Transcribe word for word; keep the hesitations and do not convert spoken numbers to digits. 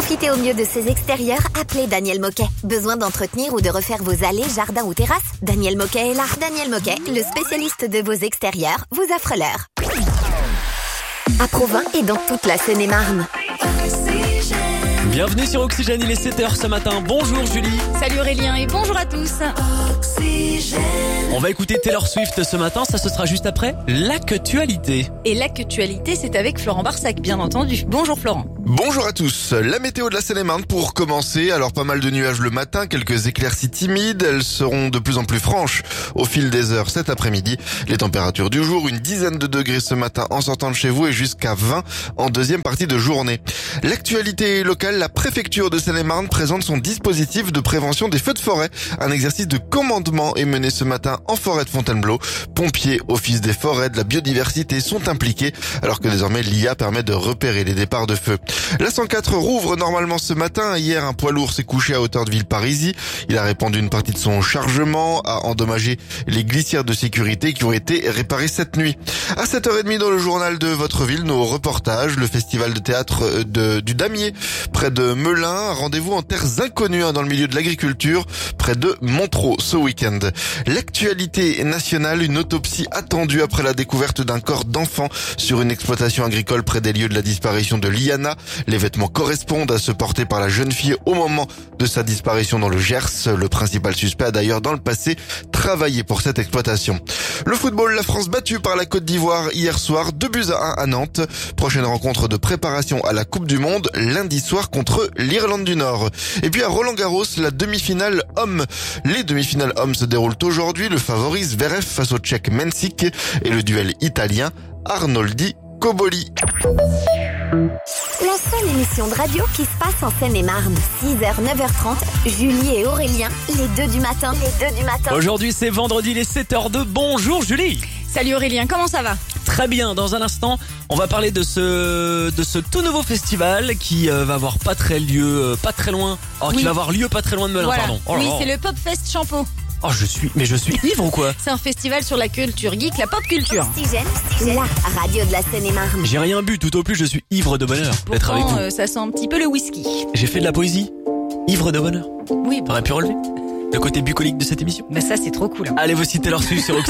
profiter au mieux de ces extérieurs, appelez Daniel Moquet. Besoin d'entretenir ou de refaire vos allées, jardins ou terrasses? Daniel Moquet est là. Daniel Moquet, le spécialiste de vos extérieurs, vous offre l'heure. À Provins et dans toute la Seine-et-Marne. Bienvenue sur Oxygène, il est sept heures ce matin. Bonjour Julie. Salut Aurélien et bonjour à tous. On va écouter Taylor Swift ce matin, ça ce sera juste après l'actualité. Et l'actualité, c'est avec Florent Barsac, bien entendu. Bonjour Florent. Bonjour à tous. La météo de la Seine-et-Marne pour commencer. Alors pas mal de nuages le matin, quelques éclaircies timides. Elles seront de plus en plus franches au fil des heures cet après-midi. Les températures du jour, une dizaine de degrés ce matin en sortant de chez vous et jusqu'à vingt en deuxième partie de journée. L'actualité locale, la préfecture de Seine-et-Marne présente son dispositif de prévention des feux de forêt. Un exercice de commandement est mené ce matin en forêt de Fontainebleau. Pompiers, office des forêts, de la biodiversité sont impliqués alors que désormais l'I A permet de repérer les départs de feu. La cent quatre rouvre normalement ce matin. Hier, un poids lourd s'est couché à hauteur de Villeparisis. Il a répandu une partie de son chargement, a endommagé les glissières de sécurité qui ont été réparées cette nuit. À sept heures trente dans le journal de votre ville, nos reportages, le festival de théâtre de, du Damier, près de Melun, rendez-vous en terres inconnues hein, dans le milieu de l'agriculture, près de Montereau ce week-end. L'actualité nationale, une autopsie attendue après la découverte d'un corps d'enfant sur une exploitation agricole près des lieux de la disparition de Liana. Les vêtements correspondent à ceux portés par la jeune fille au moment de sa disparition dans le Gers. Le principal suspect a d'ailleurs dans le passé travaillé pour cette exploitation. Le football, la France battue par la Côte d'Ivoire hier soir, deux buts à un à Nantes. Prochaine rencontre de préparation à la Coupe du Monde lundi soir contre l'Irlande du Nord. Et puis à Roland-Garros, la demi-finale homme. Les demi-finales hommes se déroulent aujourd'hui. Le favori Zverev face au Tchèque Mensik et le duel italien Arnoldi-Coboli. La seule émission de radio qui se passe en Seine-et-Marne. six heures, neuf heures trente, Julie et Aurélien, les deux du matin. Les deux du matin. Aujourd'hui c'est vendredi, il est sept heures deux. Bonjour Julie. Salut Aurélien, comment ça va? Très bien, dans un instant, on va parler de ce de ce tout nouveau festival qui euh, va avoir pas très lieu, euh, pas très loin. Oh, Oui. qui va avoir lieu pas très loin de Melun, Voilà. pardon. Oh là oui, là. c'est le Pop Fest Champeau. Oh, je suis, mais je suis ivre ou quoi? C'est un festival sur la culture geek, la pop culture. Oxygène, la radio de la Seine-et-Marne. J'ai rien bu, tout au plus je suis ivre de bonheur d'être avec Pourtant, vous. euh, ça sent un petit peu le whisky. J'ai fait de la poésie, ivre de bonheur. Oui, bon, T'aurais pu relever le côté bucolique de cette émission. bah ça c'est trop cool. Allez, voici Taylor Swift sur